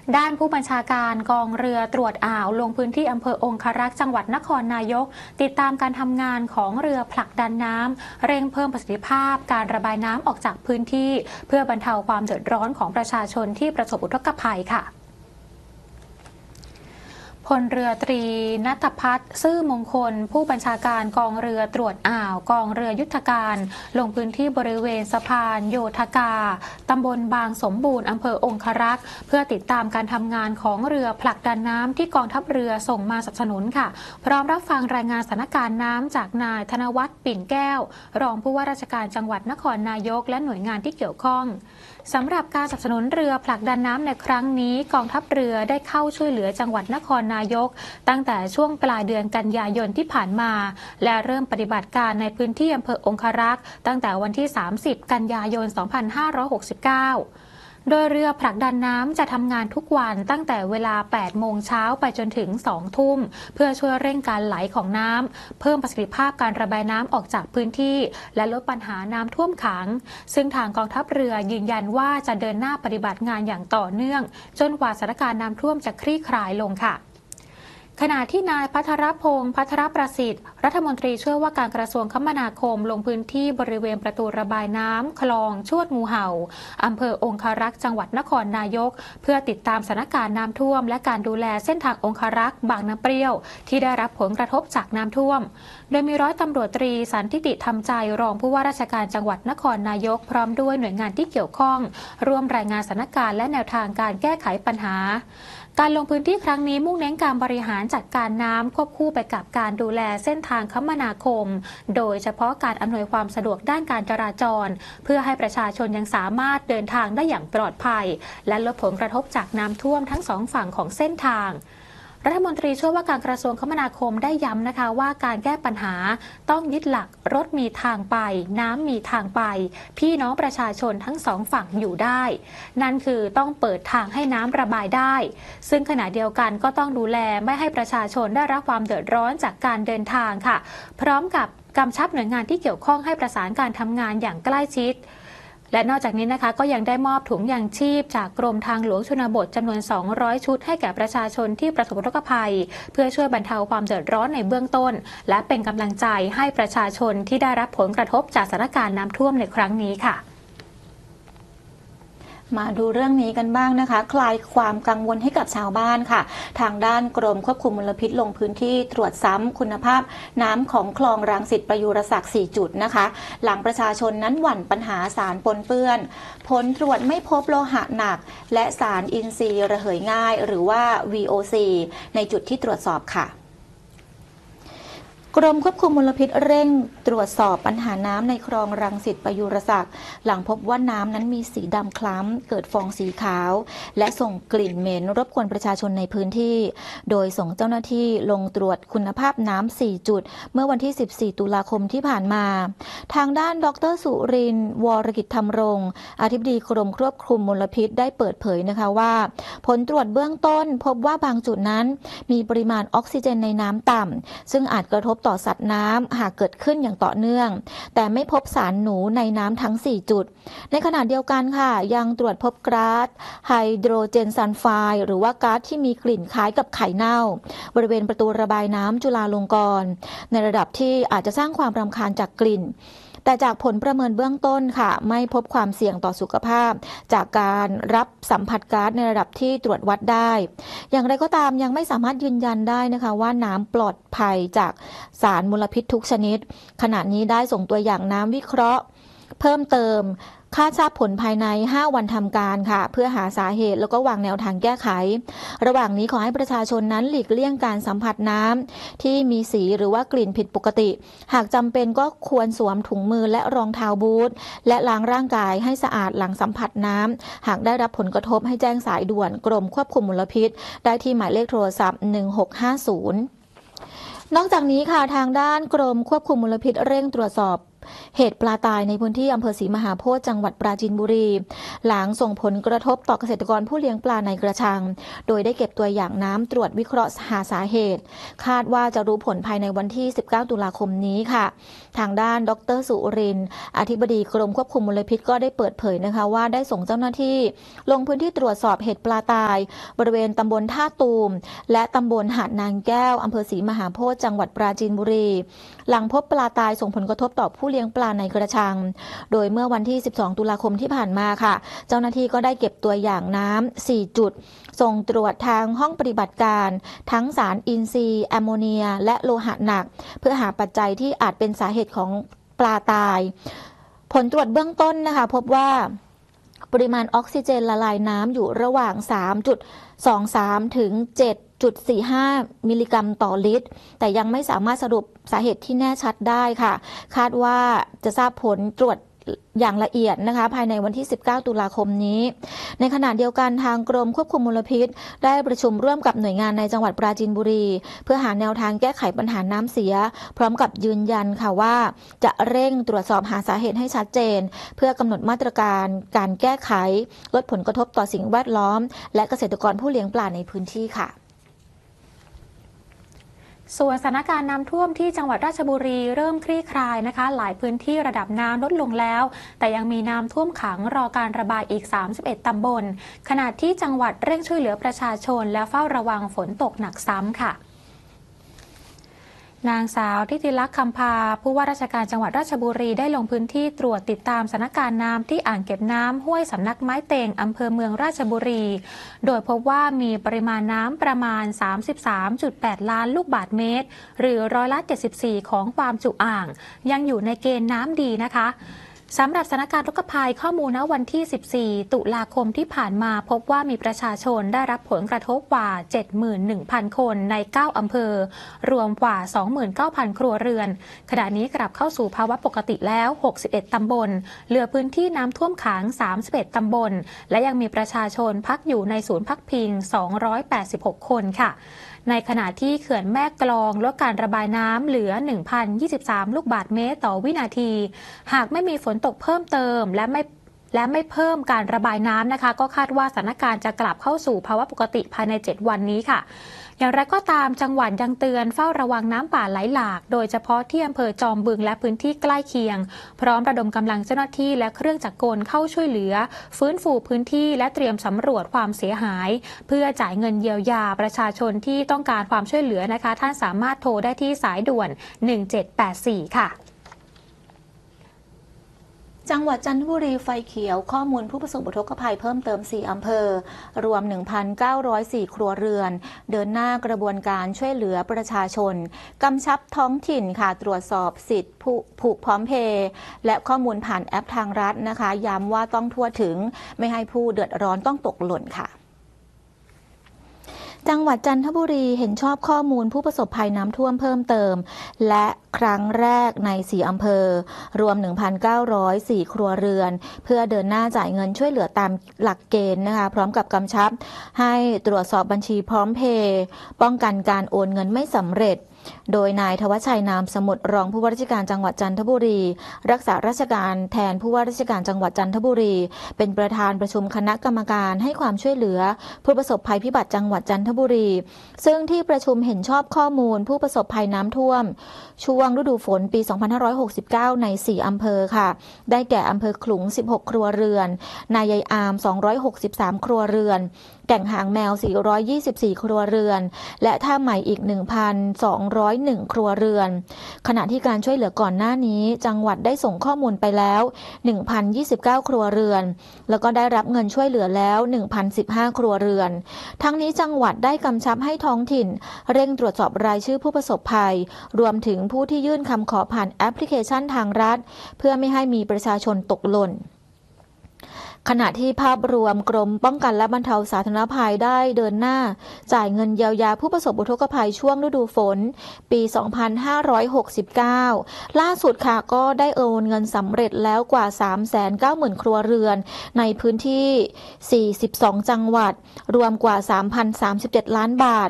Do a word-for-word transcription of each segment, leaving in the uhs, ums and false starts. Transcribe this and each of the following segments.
ด้านผู้บัญชาการกองเรือตรวจอ่าวลงพื้นที่อำเภอองคารักษ์จังหวัดนครนายกติดตามการทำงานของเรือผลักดันน้ำเร่งเพิ่มประสิทธิภาพการระบายน้ำออกจากพื้นที่เพื่อบรรเทาความเดือดร้อนของประชาชนที่ประสบอุทกภัยค่ะพลเรือตรีณัฐพัฒน์ซื่อมงคลผู้บัญชาการกองเรือตรวจอ่าวกองเรือยุทธการลงพื้นที่บริเวณสะพานโยธกาตำบลบางสมบูรณ์อำเภอองคารักษ์เพื่อติดตามการทำงานของเรือผลักดันน้ำที่กองทัพเรือส่งมาสนับสนุนค่ะพร้อมรับฟังรายงานสถานการณ์น้ำจากนายธนวัฒน์ปิ่นแก้วรองผู้ว่าราชการจังหวัดนครนายกและหน่วยงานที่เกี่ยวข้องสำหรับการสนับสนุนเรือผลักดันน้ำในครั้งนี้กองทัพเรือได้เข้าช่วยเหลือจังหวัดนครนายกตั้งแต่ช่วงปลายเดือนกันยายนที่ผ่านมาและเริ่มปฏิบัติการในพื้นที่อำเภอองคารักษ์ตั้งแต่วันที่สามสิบกันยายนสองพันห้าร้อยหกสิบเก้าโดยเรือผลักดันน้ำจะทำงานทุกวันตั้งแต่เวลาแปดโมงเช้าไปจนถึงสองทุ่มเพื่อช่วยเร่งการไหลของน้ำเพิ่มประสิทธิภาพการระบายน้ำออกจากพื้นที่และลดปัญหาน้ำท่วมขังซึ่งทางกองทัพเรือยืนยันว่าจะเดินหน้าปฏิบัติงานอย่างต่อเนื่องจนกว่าสถานการณ์น้ำท่วมจะคลี่คลายลงค่ะขณะที่นายภัทรพงศ์ภัทรประสิทธิ์รัฐมนตรีช่วยว่าการกระทรวงคมนาคมลงพื้นที่บริเวณประตูระบายน้ำคลองชวดงูเห่าอำเภอองคารักษ์จังหวัดนครนายกเพื่อติดตามสถานการณ์น้ำท่วมและการดูแลเส้นทางองคารักษ์บางน้ำเปรี้ยวที่ได้รับผลกระทบจากน้ำท่วมโดยมีร้อยตำรวจตรีสันติติธรรมใจรองผู้ว่าราชการจังหวัดนครนายกพร้อมด้วยหน่วยงานที่เกี่ยวข้องร่วมรายงานสถานการณ์และแนวทางการแก้ไขปัญหาการลงพื้นที่ครั้งนี้มุ่งเน้นการบริหารจัดการน้ำควบคู่ไปกับการดูแลเส้นทางคมนาคมโดยเฉพาะการอำนวยความสะดวกด้านการจราจรเพื่อให้ประชาชนยังสามารถเดินทางได้อย่างปลอดภัยและลดผลกระทบจากน้ำท่วมทั้งสองฝั่งของเส้นทางรัฐมนตรีช่วยว่าการกระทรวงคมนาคมได้ย้ำนะคะว่าการแก้ปัญหาต้องยึดหลักรถมีทางไปน้ำมีทางไปพี่น้องประชาชนทั้งสองฝั่งอยู่ได้นั่นคือต้องเปิดทางให้น้ำระบายได้ซึ่งขณะเดียวกันก็ต้องดูแลไม่ให้ประชาชนได้รับความเดือดร้อนจากการเดินทางค่ะพร้อมกับกำชับหน่วยงานที่เกี่ยวข้องให้ประสานการทำงานอย่างใกล้ชิดและนอกจากนี้นะคะก็ยังได้มอบถุงยางชีพจากกรมทางหลวงชนบทจำนวนสองร้อยชุดให้แก่ประชาชนที่ประสบอุทกภัยเพื่อช่วยบรรเทาความเดือดร้อนในเบื้องต้นและเป็นกำลังใจให้ประชาชนที่ได้รับผลกระทบจากสถานการณ์น้ำท่วมในครั้งนี้ค่ะมาดูเรื่องนี้กันบ้างนะคะคลายความกังวลให้กับชาวบ้านค่ะทางด้านกรมควบคุมมลพิษลงพื้นที่ตรวจซ้ำคุณภาพน้ำของคลองรังสิตประยุรศักดิ์สี่จุดนะคะหลังประชาชนนั้นหวั่นปัญหาสารปนเปื้อนผลตรวจไม่พบโลหะหนักและสารอินทรีย์ระเหยง่ายหรือว่า วี โอ ซี ในจุดที่ตรวจสอบค่ะกรมควบคุมมลพิษเร่งตรวจสอบปัญหาน้ำในคลองรังสิตประยุรศักดิ์หลังพบว่าน้ำนั้นมีสีดำคล้ำเกิดฟองสีขาวและส่งกลิ่นเหม็นรบกวนประชาชนในพื้นที่โดยส่งเจ้าหน้าที่ลงตรวจคุณภาพน้ำสี่จุดเมื่อวันที่สิบสี่ตุลาคมที่ผ่านมาทางด้านดรสุรินทร์วรกิจธรรมรงค์อธิบดีกรมควบคุมมลพิษได้เปิดเผยนะคะว่าผลตรวจเบื้องต้นพบว่าบางจุดนั้นมีปริมาณออกซิเจนในน้ำต่ำซึ่งอาจกระทบต่อสัตว์น้ำหากเกิดขึ้นอย่างต่อเนื่องแต่ไม่พบสารหนูในน้ำทั้งสี่จุดในขณะเดียวกันค่ะยังตรวจพบก๊าซไฮโดรเจนซัลไฟด์หรือว่าก๊าซที่มีกลิ่นคล้ายกับไข่เน่าบริเวณประตูระบายน้ำจุฬาลงกรณ์ในระดับที่อาจจะสร้างความรำคาญจากกลิ่นแต่จากผลประเมินเบื้องต้นค่ะไม่พบความเสี่ยงต่อสุขภาพจากการรับสัมผัสก๊าซในระดับที่ตรวจวัดได้อย่างไรก็ตามยังไม่สามารถยืนยันได้นะคะว่าน้ำปลอดภัยจากสารมลพิษทุกชนิดขณะนี้ได้ส่งตัวอย่างน้ำวิเคราะห์เพิ่มเติมคาดทราบผลภายในห้าวันทำการค่ะเพื่อหาสาเหตุแล้วก็วางแนวทางแก้ไขระหว่างนี้ขอให้ประชาชนนั้นหลีกเลี่ยงการสัมผัสน้ำที่มีสีหรือว่ากลิ่นผิดปกติหากจำเป็นก็ควรสวมถุงมือและรองเท้าบูทและล้างร่างกายให้สะอาดหลังสัมผัสน้ำหากได้รับผลกระทบให้แจ้งสายด่วนกรมควบคุมมลพิษได้ที่หมายเลขโทรศัพท์หนึ่งหกห้าศูนย์นอกจากนี้ค่ะทางด้านกรมควบคุมมลพิษเร่งตรวจสอบเหตุปลาตายในพื้นที่อำเภอศรีมหาโพธิ์จังหวัดปราจีนบุรีหลังส่งผลกระทบต่อเกษตรกรผู้เลี้ยงปลาในกระชังโดยได้เก็บตัวอย่างน้ำตรวจวิเคราะห์หาสาเหตุคาดว่าจะรู้ผลภายในวันที่สิบเก้าตุลาคมนี้ค่ะทางด้านดรสุรินทร์อธิบดีกรมควบคุมมลพิษก็ได้เปิดเผยนะคะว่าได้ส่งเจ้าหน้าที่ลงพื้นที่ตรวจสอบเหตุปลาตายบริเวณตำบลท่าตูมและตำบลหาดนางแก้วอำเภอศรีมหาโพธิ์จังหวัดปราจีนบุรีหลังพบปลาตายส่งผลกระทบต่อผู้เลี้ยงปลาในกระชังโดยเมื่อวันที่สิบสองตุลาคมที่ผ่านมาค่ะเจ้าหน้าที่ก็ได้เก็บตัวอย่างน้ำสี่จุดส่งตรวจทางห้องปฏิบัติการทั้งสารอินทรีย์แอมโมเนียและโลหะหนักเพื่อหาปัจจัยที่อาจเป็นสาเหตุของปลาตายผลตรวจเบื้องต้นนะคะพบว่าปริมาณออกซิเจนละลายน้ำอยู่ระหว่าง สามจุดสองสาม ถึง เจ็ดจุดสี่ห้า มิลลิกรัมต่อลิตรแต่ยังไม่สามารถสรุปสาเหตุที่แน่ชัดได้ค่ะคาดว่าจะทราบผลตรวจอย่างละเอียดนะคะภายในวันที่สิบเก้าตุลาคมนี้ในขณะเดียวกันทางกรมควบคุมมลพิษได้ประชุมร่วมกับหน่วยงานในจังหวัดปราจีนบุรีเพื่อหาแนวทางแก้ไขปัญหาน้ำเสียพร้อมกับยืนยันค่ะว่าจะเร่งตรวจสอบหาสาเหตุให้ชัดเจนเพื่อกำหนดมาตรการการแก้ไขลดผลกระทบต่อสิ่งแวดล้อมและเกษตรกรผู้เลี้ยงปลาในพื้นที่ค่ะส่วนสถานการณ์น้ำท่วมที่จังหวัดราชบุรีเริ่มคลี่คลายนะคะหลายพื้นที่ระดับน้ำลดลงแล้วแต่ยังมีน้ำท่วมขังรอการระบายอีกสามสิบเอ็ดตำบลขณะที่จังหวัดเร่งช่วยเหลือประชาชนและเฝ้าระวังฝนตกหนักซ้ำค่ะนางสาวทิติลักษณ์คำพาผู้ว่าราชการจังหวัดราชบุรีได้ลงพื้นที่ตรวจติดตามสถานการณ์น้ำที่อ่างเก็บน้ำห้วยสำนักไม้เต็งอำเภอเมืองราชบุรีโดยพบว่ามีปริมาณน้ำประมาณ สามสิบสามจุดแปด ล้านลูกบาศก์เมตรหรือร้อยละเจ็ดสิบสี่ของความจุอ่างยังอยู่ในเกณฑ์น้ำดีนะคะสำหรับสถานการณ์อุทกภัยข้อมูลณวันที่สิบสี่ตุลาคมที่ผ่านมาพบว่ามีประชาชนได้รับผลกระทบกว่า เจ็ดหมื่นหนึ่งพัน คนในเก้าอำเภอรวมกว่า สองหมื่นเก้าพัน ครัวเรือนขณะนี้กลับเข้าสู่ภาวะปกติแล้วหกสิบเอ็ดตำบลเหลือพื้นที่น้ำท่วมขังสามสิบเอ็ดตำบลและยังมีประชาชนพักอยู่ในศูนย์พักพิงสองร้อยแปดสิบหกคนค่ะในขณะที่เขื่อนแม่กลองลดการระบายน้ำเหลือ หนึ่งพันยี่สิบสาม ลูกบาศก์เมตรต่อวินาทีหากไม่มีฝนตกเพิ่มเติมและไม่และไม่เพิ่มการระบายน้ำนะคะก็คาดว่าสถานการณ์จะกลับเข้าสู่ภาวะปกติภายในเจ็ดวันนี้ค่ะอย่างไรก็ตามจังหวัดยังเตือนเฝ้าระวังน้ำป่าไหลหลากโดยเฉพาะที่อำเภอจอมบึงและพื้นที่ใกล้เคียงพร้อมระดมกำลังเจ้าหน้าที่และเครื่องจักรกลเข้าช่วยเหลือฟื้นฟูพื้นที่และเตรียมสำรวจความเสียหายเพื่อจ่ายเงินเยียวยาประชาชนที่ต้องการความช่วยเหลือนะคะท่านสามารถโทรได้ที่สายด่วนหนึ่งเจ็ดแปดสี่ค่ะจังหวัดจันทบุรีไฟเขียวข้อมูลผู้ประสบอุทกภัยเพิ่มเติมสี่อำเภอรวม หนึ่งพันเก้าร้อยสี่ ครัวเรือนเดินหน้ากระบวนการช่วยเหลือประชาชนกำชับท้องถิ่นค่ะตรวจสอบสิทธิ์ผูกพร้อมเพย์และข้อมูลผ่านแอปทางรัฐนะคะย้ำว่าต้องทั่วถึงไม่ให้ผู้เดือดร้อนต้องตกหล่นค่ะจังหวัดจันทบุรีเห็นชอบข้อมูลผู้ประสบภัยน้ำท่วมเพิ่มเติมและครั้งแรกในสี่อำเภอรวม หนึ่งพันเก้าร้อยสี่ ครัวเรือนเพื่อเดินหน้าจ่ายเงินช่วยเหลือตามหลักเกณฑ์นะคะพร้อมกับกำชับให้ตรวจสอบบัญชีพร้อมเพย์ป้องกันการโอนเงินไม่สำเร็จโดยนายทวชชัยนามสมุทรรองผู้ว่าราชการจังหวัดจันทบุรีรักษาราชการแทนผู้ว่าราชการจังหวัดจันทบุรีเป็นประธานประชุมคณะกรรมการให้ความช่วยเหลือผู้ประสบภัยพิบัติจังหวัดจันทบุรีซึ่งที่ประชุมเห็นชอบข้อมูลผู้ประสบภัยน้ำท่วมช่วงฤดูฝนปีสองพันห้าร้อยหกสิบเก้าในสี่อำเภอค่ะได้แก่อำเภอขลุงสิบหกครัวเรือนนายายอามสองร้อยหกสิบสามครัวเรือนแก่งหางแมวสี่ร้อยยี่สิบสี่ครัวเรือนและท่าใหม่อีก หนึ่งพันสองร้อยเอ็ด ครัวเรือนขณะที่การช่วยเหลือก่อนหน้านี้จังหวัดได้ส่งข้อมูลไปแล้ว หนึ่งพันยี่สิบเก้า ครัวเรือนแล้วก็ได้รับเงินช่วยเหลือแล้ว หนึ่งพันสิบห้า ครัวเรือนทั้งนี้จังหวัดได้กำชับให้ท้องถิ่นเร่งตรวจสอบรายชื่อผู้ประสบภัยรวมถึงผู้ที่ยื่นคำขอผ่านแอปพลิเคชันทางรัฐเพื่อไม่ให้มีประชาชนตกหล่นขณะที่ภาพรวมกรมป้องกันและบรรเทาสาธารณภัยได้เดินหน้าจ่ายเงินเยียวยาผู้ประสบอุทกภัยช่วงฤดูฝนปีสองพันห้าร้อยหกสิบเก้าล่าสุดค่ะก็ได้โอนเงินสำเร็จแล้วกว่า สามแสนเก้าหมื่น ครัวเรือนในพื้นที่สี่สิบสองจังหวัดรวมกว่า สามพันสามสิบเจ็ด ล้านบาท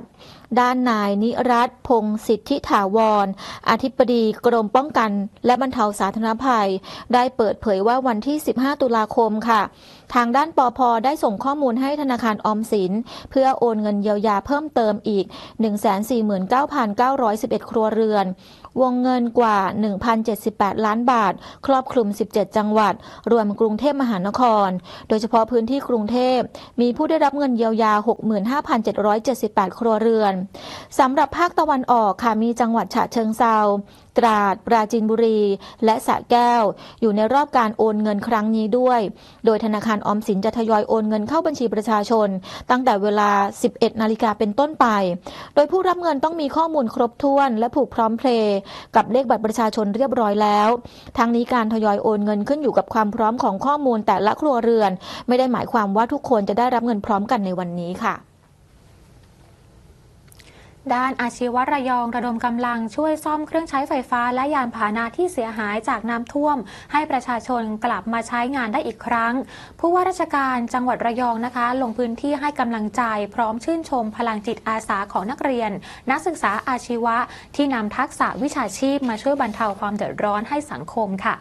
ด้านนายนิรัตน์พงศ์สิทธิถาวรอธิบดีกรมป้องกันและบรรเทาสาธารณภัยได้เปิดเผยว่าวันที่สิบห้าตุลาคมค่ะทางด้านปภ.ได้ส่งข้อมูลให้ธนาคารออมสินเพื่อโอนเงินเยียวยาเพิ่มเติมอีก หนึ่งแสนสี่หมื่นเก้าพันเก้าร้อยสิบเอ็ด ครัวเรือนวงเงินกว่า หนึ่งพันเจ็ดสิบแปด ล้านบาทครอบคลุมสิบเจ็ดจังหวัดรวมกรุงเทพมหานครโดยเฉพาะพื้นที่กรุงเทพมีผู้ได้รับเงินเยียวยา หกหมื่นห้าพันเจ็ดร้อยเจ็ดสิบแปด ครัวเรือนสำหรับภาคตะวันออกค่ะมีจังหวัดฉะเชิงเทราตราดปราจีนบุรีและสระแก้วอยู่ในรอบการโอนเงินครั้งนี้ด้วยโดยธนาคารออมสินจะทยอยโอนเงินเข้าบัญชีประชาชนตั้งแต่เวลา สิบเอ็ดนาฬิกาเป็นต้นไปโดยผู้รับเงินต้องมีข้อมูลครบถ้วนและผูกพร้อมเพลย์กับเลขบัตรประชาชนเรียบร้อยแล้วทั้งนี้การทยอยโอนเงินขึ้นอยู่กับความพร้อมของข้อมูลแต่ละครัวเรือนไม่ได้หมายความว่าทุกคนจะได้รับเงินพร้อมกันในวันนี้ค่ะด้านอาชีวะระยองระดมกำลังช่วยซ่อมเครื่องใช้ไฟฟ้าและยานพาหนะที่เสียหายจากน้ำท่วมให้ประชาชนกลับมาใช้งานได้อีกครั้งผู้ว่าราชการจังหวัดระยองนะคะลงพื้นที่ให้กำลังใจพร้อมชื่นชมพลังจิตอาสาของนักเรียนนักศึกษาอาชีวะที่นำทักษะวิชาชีพมาช่วยบรรเทาความเดือดร้อนให้สังคมค่ะ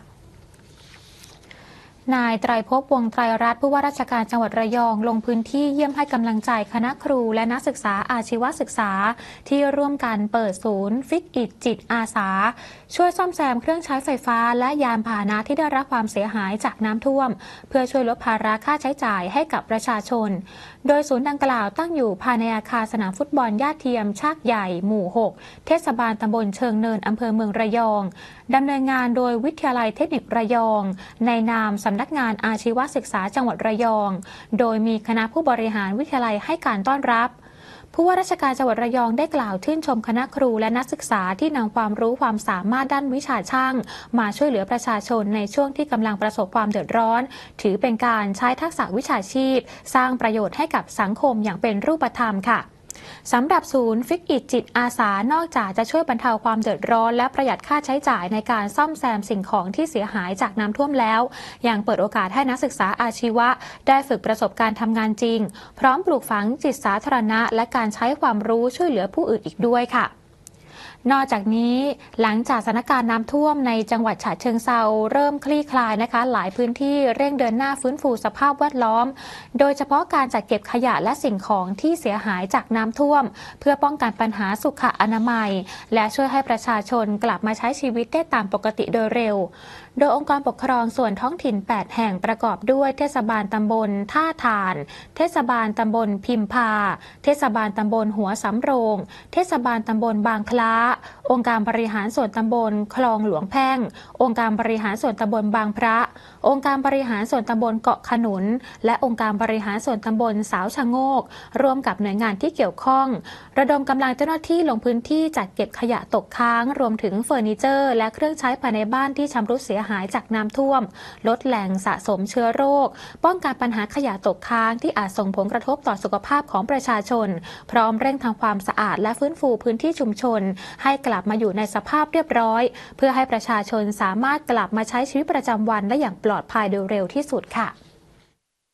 นายไตรภพวงศ์ไตรรัตน์ผู้ว่าราชการจังหวัดระยองลงพื้นที่เยี่ยมให้กำลังใจคณะครูและนักศึกษาอาชีวศึกษาที่ร่วมกันเปิดศูนย์ฟิกอิดจิตอาสาช่วยซ่อมแซมเครื่องใช้ไฟฟ้าและยานพาหนะที่ได้รับความเสียหายจากน้ำท่วมเพื่อช่วยลดภาระค่าใช้จ่ายให้กับประชาชนโดยศูนย์ดังกล่าวตั้งอยู่ภายในอาคารสนามฟุตบอลญาติเทียมชากใหญ่หมู่หกเทศบาลตำบลเชิงเนินอำเภอเมืองระยองดำเนินงานโดยวิทยาลัยเทคนิคระยองในนามสำนักงานอาชีวศึกษาจังหวัดระยองโดยมีคณะผู้บริหารวิทยาลัยให้การต้อนรับผู้ว่าราชการจังหวัดระยองได้กล่าวชื่นชมคณะครูและนักศึกษาที่นำความรู้ความสามารถด้านวิชาช่างมาช่วยเหลือประชาชนในช่วงที่กำลังประสบความเดือดร้อนถือเป็นการใช้ทักษะวิชาชีพสร้างประโยชน์ให้กับสังคมอย่างเป็นรูปธรรมค่ะสำหรับศูนย์ฟิกอิดจิตอาสานอกจากจะช่วยบรรเทาความเดือดร้อนและประหยัดค่าใช้จ่ายในการซ่อมแซมสิ่งของที่เสียหายจากน้ำท่วมแล้วยังเปิดโอกาสให้นักศึกษาอาชีวะได้ฝึกประสบการณ์ทำงานจริงพร้อมปลูกฝังจิตสาธารณะและการใช้ความรู้ช่วยเหลือผู้อื่นอีกด้วยค่ะนอกจากนี้หลังจากสถานการณ์น้ำท่วมในจังหวัดฉะเชิงเทราเริ่มคลี่คลายนะคะหลายพื้นที่เร่งเดินหน้าฟื้นฟูสภาพแวดล้อมโดยเฉพาะการจัดเก็บขยะและสิ่งของที่เสียหายจากน้ำท่วมเพื่อป้องกันปัญหาสุขอนามัยและช่วยให้ประชาชนกลับมาใช้ชีวิตได้ตามปกติโดยเร็วโดยองค์กรปกครองส่วนท้องถิ่นแปดแห่งประกอบด้วยเทศบาลตำบลท่าถ่านเทศบาลตำบลพิมพาเทศบาลตำบลหัวสำโรงเทศบาลตำบลบางคล้าองค์การบริหารส่วนตำบลคลองหลวงแพ่งองค์การบริหารส่วนตำบลบางพระองค์การบริหารส่วนตำบลเกาะขนุนและองค์การบริหารส่วนตำบลสาวชะโงกร่วมกับหน่วยงานที่เกี่ยวข้องระดมกำลังเจ้าหน้าที่ลงพื้นที่จัดเก็บขยะตกค้างรวมถึงเฟอร์นิเจอร์และเครื่องใช้ภายในบ้านที่ชำรุดเสียหายจากน้ำท่วมลดแหล่งสะสมเชื้อโรคป้องกันปัญหาขยะตกค้างที่อาจส่งผลกระทบต่อสุขภาพของประชาชนพร้อมเร่งทำความสะอาดและฟื้นฟูพื้นที่ชุมชนให้กลับมาอยู่ในสภาพเรียบร้อยเพื่อให้ประชาชนสามารถกลับมาใช้ชีวิตประจำวันได้อย่างปลอดภัยโดยเร็วที่สุดค่ะ